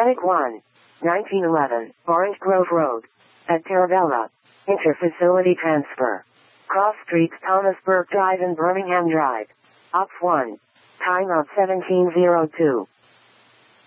Medic 1. 1911, Orange Grove Road. At Terravella. Interfacility transfer. Cross Streets, Thomas Burke Drive and Birmingham Drive. Op 1. Time of 1702.